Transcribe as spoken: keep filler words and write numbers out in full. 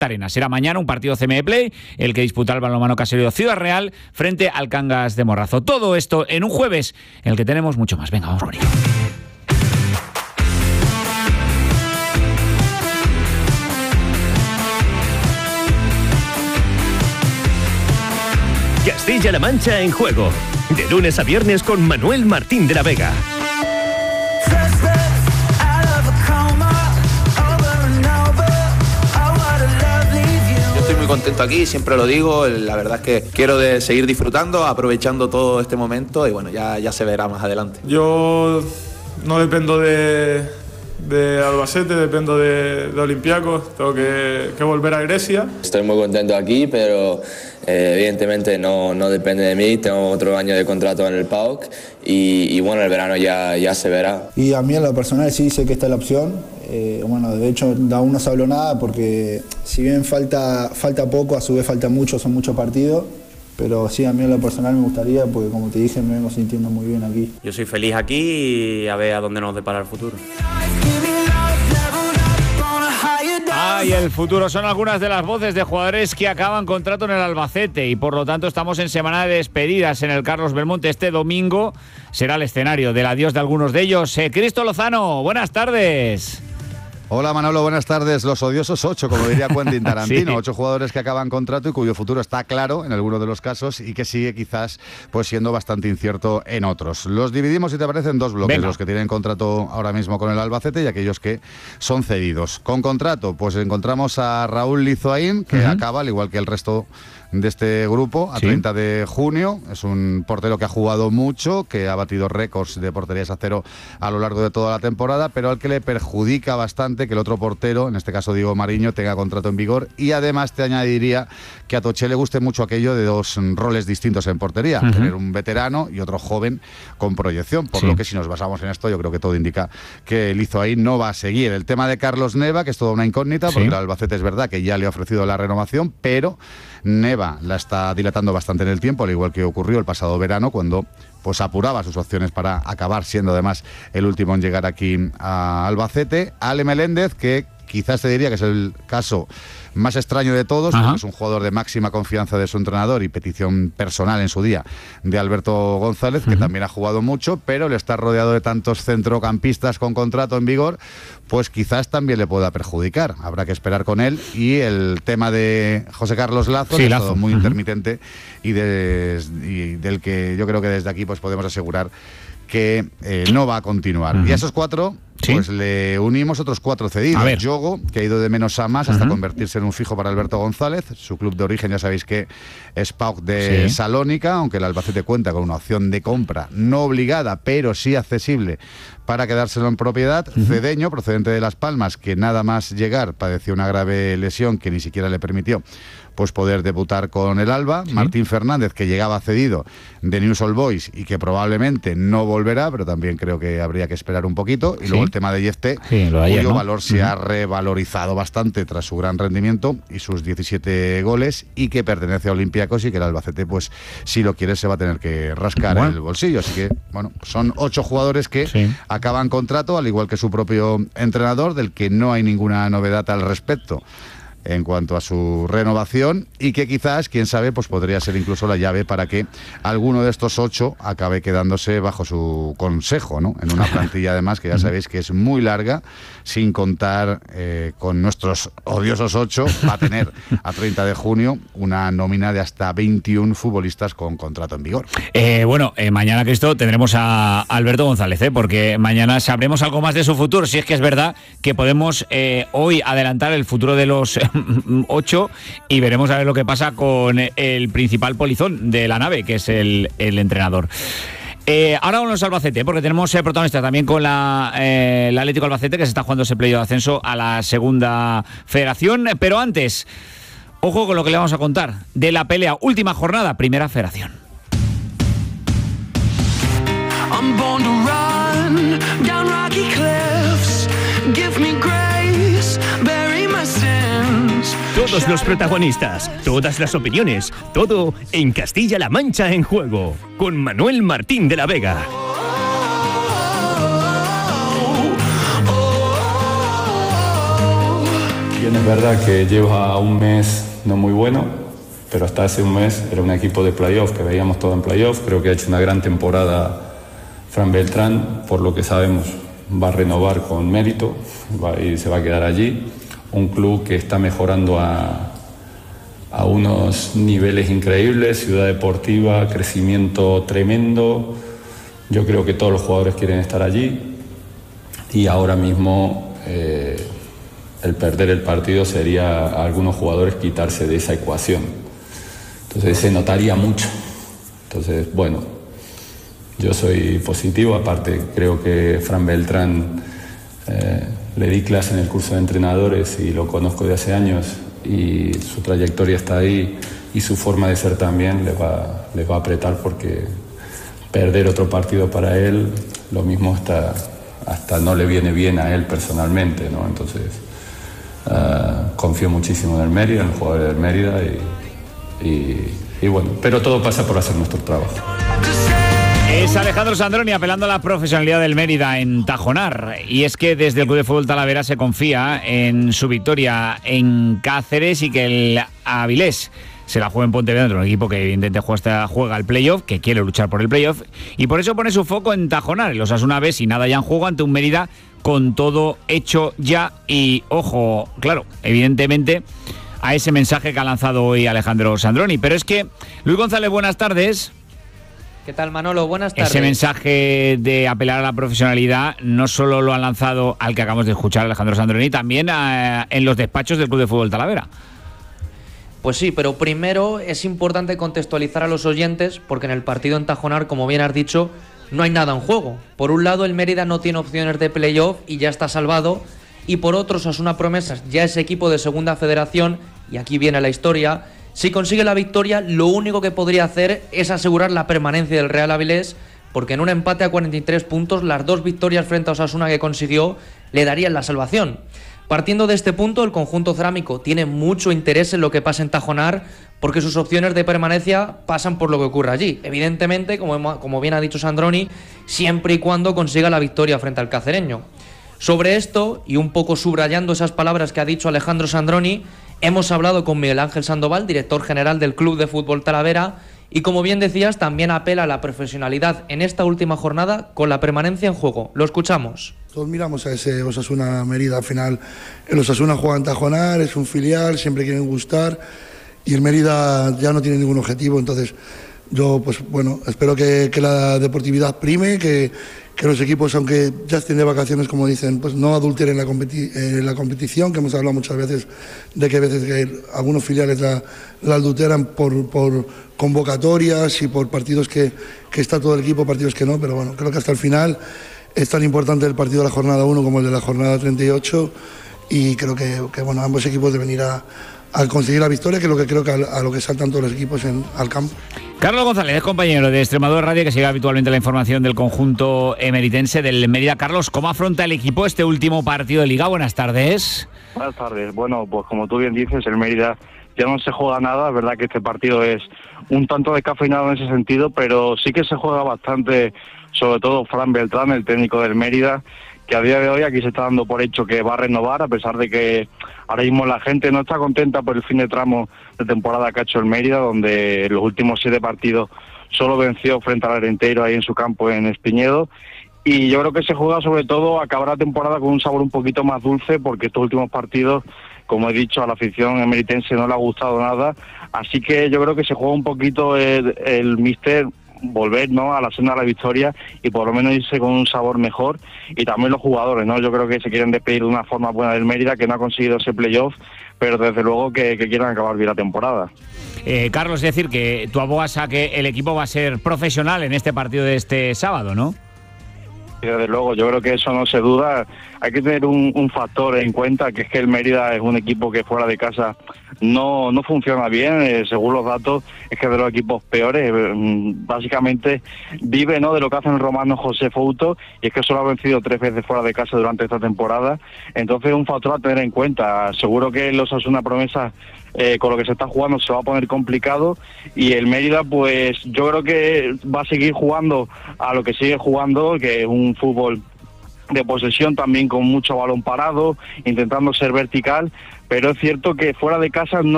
Arena. Será mañana un partido C M E Play, el que disputa el balonmano Caserío Ciudad Real frente al Cangas de Morrazo. Todo esto en un jueves en el que tenemos mucho más. Venga, vamos con ello. Castilla-La Mancha en juego. De lunes a viernes con Manuel Martín de la Vega. Muy contento aquí, siempre lo digo, la verdad es que quiero de seguir disfrutando, aprovechando todo este momento y bueno, ya, ya se verá más adelante. Yo no dependo de, de Albacete, dependo de, de Olympiacos, tengo que, que volver a Grecia. Estoy muy contento aquí, pero eh, evidentemente no, no depende de mí, tengo otro año de contrato en el P A O C y, y bueno, el verano ya, ya se verá. Y a mí en lo personal sí sé que está la opción. Eh, bueno, de hecho aún no se habló nada porque si bien falta, falta poco, a su vez falta mucho, son muchos partidos, pero sí, a mí en lo personal me gustaría porque como te dije me vengo sintiendo muy bien aquí. Yo soy feliz aquí y a ver a dónde nos depara el futuro. Ay, el futuro son algunas de las voces de jugadores que acaban contrato en el Albacete y por lo tanto estamos en semana de despedidas en el Carlos Belmonte. Este domingo será el escenario del adiós de algunos de ellos. Eh, Cristo Lozano, buenas tardes. Hola Manolo, buenas tardes. Los odiosos ocho, como diría Quentin Tarantino. Sí. Ocho jugadores que acaban contrato y cuyo futuro está claro en algunos de los casos y que sigue quizás pues siendo bastante incierto en otros. Los dividimos, si te parece, en dos bloques. Venga. Los que tienen contrato ahora mismo con el Albacete y aquellos que son cedidos. Con contrato, pues encontramos a Raúl Lizoaín, que uh-huh. acaba, al igual que el resto de este grupo, a ¿Sí? treinta de junio. Es un portero que ha jugado mucho, que ha batido récords de porterías a cero a lo largo de toda la temporada, pero al que le perjudica bastante que el otro portero, en este caso Diego Mariño, tenga contrato en vigor. Y además te añadiría que a Toché le guste mucho aquello de dos roles distintos en portería, uh-huh. tener un veterano y otro joven con proyección, por sí. lo que si nos basamos en esto yo creo que todo indica que Lizoaín no va a seguir. El tema de Carlos Neva, que es toda una incógnita, sí. porque el Albacete es verdad que ya le ha ofrecido la renovación, pero Neva la está dilatando bastante en el tiempo, al igual que ocurrió el pasado verano cuando pues apuraba sus opciones para acabar siendo además el último en llegar aquí a Albacete. Ale Meléndez, que quizás te diría que es el caso más extraño de todos, porque es un jugador de máxima confianza de su entrenador y petición personal en su día de Alberto González, que uh-huh. también ha jugado mucho, pero le está rodeado de tantos centrocampistas con contrato en vigor, pues quizás también le pueda perjudicar. Habrá que esperar con él. Y el tema de José Carlos Lazo, sí, que Lazo. es todo muy uh-huh. intermitente y, de, y del que yo creo que desde aquí pues podemos asegurar que eh, no va a continuar. Uh-huh. Y a esos cuatro, ¿Sí? pues le unimos otros cuatro cedidos. Yogo, que ha ido de menos a más hasta uh-huh. convertirse en un fijo para Alberto González. Su club de origen ya sabéis que es P A O C de sí. Salónica, aunque el Albacete cuenta con una opción de compra no obligada, pero sí accesible para quedárselo en propiedad. Uh-huh. Cedeño, procedente de Las Palmas, que nada más llegar padeció una grave lesión que ni siquiera le permitió pues poder debutar con el Alba. ¿Sí? Martín Fernández, que llegaba cedido de News All Boys y que probablemente no volverá, pero también creo que habría que esperar un poquito. Y ¿Sí? luego el tema de Yefté, sí, cuyo ayer, ¿no? valor se uh-huh. ha revalorizado bastante tras su gran rendimiento y sus diecisiete goles, y que pertenece a Olympiacos y que el Albacete, pues si lo quiere, se va a tener que rascar bueno. el bolsillo. Así que, bueno, son ocho jugadores que sí. acaban contrato, al igual que su propio entrenador, del que no hay ninguna novedad al respecto en cuanto a su renovación, y que quizás, quién sabe, pues podría ser incluso la llave para que alguno de estos ocho acabe quedándose bajo su consejo, ¿no? En una plantilla además que ya sabéis que es muy larga, sin contar eh, con nuestros odiosos ocho, va a tener a treinta de junio una nómina de hasta veintiún futbolistas con contrato en vigor. Eh, bueno, eh, mañana, Cristo, tendremos a Alberto González, ¿eh? porque mañana sabremos algo más de su futuro, si es que es verdad que podemos eh, hoy adelantar el futuro de los ocho, y veremos a ver lo que pasa con el principal polizón de la nave, que es el, el entrenador. Eh, ahora vamos al Albacete, porque tenemos eh, protagonistas también con la, eh, el Atlético Albacete, que se está jugando ese playoff de ascenso a la segunda federación. Pero antes, ojo con lo que le vamos a contar de la pelea, última jornada, primera federación. I'm born to run down rocky cliffs. Give me grace, bury my sins. Todos los protagonistas, todas las opiniones, todo en Castilla-La Mancha en juego, con Manuel Martín de la Vega. Y Bien, es verdad que lleva un mes no muy bueno, pero hasta hace un mes era un equipo de playoff, que veíamos todo en playoff. Creo que ha hecho una gran temporada Fran Beltrán, por lo que sabemos va a renovar con mérito va, y se va a quedar allí. Un club que está mejorando a, a unos niveles increíbles, ciudad deportiva, crecimiento tremendo. Yo creo que todos los jugadores quieren estar allí y ahora mismo eh, el perder el partido sería a algunos jugadores quitarse de esa ecuación. Entonces se notaría mucho. Entonces, bueno, yo soy positivo, aparte creo que Fran Beltrán eh, le di clase en el curso de entrenadores y lo conozco de hace años y su trayectoria está ahí y su forma de ser también le va, le va a apretar, porque perder otro partido para él, lo mismo hasta, hasta no le viene bien a él personalmente, ¿no? Entonces uh, confío muchísimo en el Mérida, en los jugadores del Mérida y, y, y bueno, pero todo pasa por hacer nuestro trabajo. Es Alejandro Sandroni apelando a la profesionalidad del Mérida en Tajonar. Y es que desde el Club de Fútbol Talavera se confía en su victoria en Cáceres y que el Avilés se la juega en Pontevedra, un equipo que evidentemente juega, juega el playoff, que quiere luchar por el playoff, y por eso pone su foco en Tajonar. Los Osasuna B sin nada ya en juego ante un Mérida con todo hecho ya. Y ojo, claro, evidentemente a ese mensaje que ha lanzado hoy Alejandro Sandroni. Pero es que, Luis González, buenas tardes. ¿Qué tal, Manolo? Buenas tardes. Ese mensaje de apelar a la profesionalidad no solo lo han lanzado al que acabamos de escuchar, Alejandro Sandroni, también a, en los despachos del Club de Fútbol Talavera. Pues sí, pero primero es importante contextualizar a los oyentes, porque en el partido en Tajonar, como bien has dicho, no hay nada en juego. Por un lado, el Mérida no tiene opciones de playoff y ya está salvado, y por otro, Osasuna Promesas ya es equipo de Segunda Federación, y aquí viene la historia. Si consigue la victoria, lo único que podría hacer es asegurar la permanencia del Real Avilés, porque en un empate a cuarenta y tres puntos, las dos victorias frente a Osasuna que consiguió le darían la salvación. Partiendo de este punto, el conjunto cerámico tiene mucho interés en lo que pasa en Tajonar, porque sus opciones de permanencia pasan por lo que ocurre allí. Evidentemente, como, como bien ha dicho Sandroni, siempre y cuando consiga la victoria frente al cacereño. Sobre esto, y un poco subrayando esas palabras que ha dicho Alejandro Sandroni, hemos hablado con Miguel Ángel Sandoval, director general del Club de Fútbol Talavera, y como bien decías, también apela a la profesionalidad en esta última jornada con la permanencia en juego. Lo escuchamos. Todos miramos a ese Osasuna Mérida. Al final, el Osasuna juega en Tajonar, es un filial, siempre quieren gustar, y el Mérida ya no tiene ningún objetivo. Entonces, yo, pues bueno, espero que, que la deportividad prime, que, que los equipos, aunque ya estén de vacaciones, como dicen, pues no adulteren la, competi eh, la competición, que hemos hablado muchas veces de que a veces que algunos filiales la, la adulteran por, por convocatorias y por partidos que, que está todo el equipo, partidos que no, pero bueno, creo que hasta el final es tan importante el partido de la jornada uno como el de la jornada treinta y ocho, y creo que, que bueno, ambos equipos deben ir a, a conseguir la victoria, que es lo que creo que a, a lo que saltan todos los equipos en, al campo. Carlos González es compañero de Extremadura Radio, que sigue habitualmente la información del conjunto emeritense del Mérida. Carlos, ¿cómo afronta el equipo este último partido de Liga? Buenas tardes. Buenas tardes. Bueno, pues como tú bien dices, el Mérida ya no se juega nada. Es verdad que este partido es un tanto descafeinado en ese sentido, pero sí que se juega bastante, sobre todo Fran Beltrán, el técnico del Mérida, que a día de hoy aquí se está dando por hecho que va a renovar, a pesar de que ahora mismo la gente no está contenta por el fin de tramo de temporada que ha hecho el Mérida, donde en los últimos siete partidos solo venció frente al Arenteiro ahí en su campo en Espiñedo. Y yo creo que se juega sobre todo a acabar la temporada con un sabor un poquito más dulce, porque estos últimos partidos, como he dicho, a la afición emeritense no le ha gustado nada. Así que yo creo que se juega un poquito el, el míster volver, ¿no?, a la senda de la victoria y por lo menos irse con un sabor mejor, y también los jugadores, ¿no? Yo creo que se quieren despedir de una forma buena del Mérida, que no ha conseguido ese playoff, pero desde luego que, que quieran acabar bien la temporada. Eh, Carlos, es decir, que tú abogas a que el equipo va a ser profesional en este partido de este sábado, ¿no? Desde luego, yo creo que eso no se duda. Hay que tener un, un factor en cuenta, que es que el Mérida es un equipo que fuera de casa no, no funciona bien, eh, según los datos, es que de los equipos peores, eh, básicamente vive, ¿no?, de lo que hace el romano José Fouto, y es que solo ha vencido tres veces fuera de casa durante esta temporada. Entonces, un factor a tener en cuenta. Seguro que los Osasuna Promesas, Eh, con lo que se está jugando, se va a poner complicado, y el Mérida, pues yo creo que va a seguir jugando a lo que sigue jugando, que es un fútbol de posesión, también con mucho balón parado, intentando ser vertical, pero es cierto que fuera de casa no